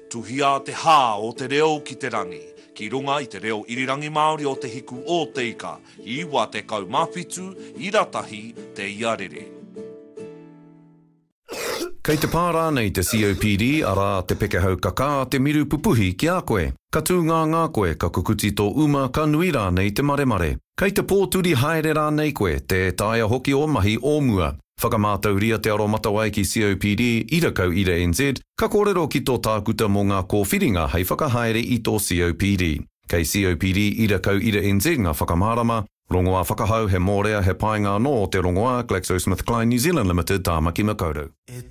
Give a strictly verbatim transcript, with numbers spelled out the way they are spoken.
Tuhia te hā o te reo ki te rangi. Ki runga i te reo irirangi Māori o te hiku o te ika. I wā te kau mawhitu, i ratahi te iarere. Kei te pārā nei te C O P D ara te pekehau kaka te miru pupuhi ki a koe. Ka tū ngā ngā koe ka kukuti tō uma ka nui rā nei te maremare. Kei te pōturi haere rā nei koe te taia hoki o mahi o mua. Whakamātauria te aro matawai ki C O P D i rakau i re N Z, ka kōrero ki tō tākuta mō ngā kōwhiringa hei whakahaere i tō C O P D. Kei C O P D i rakau i re N Z ngā whakamārama, rongoā whakahau he mōrea he painga no te rongoā GlaxoSmithKline New Zealand Limited tāmaki makaurau.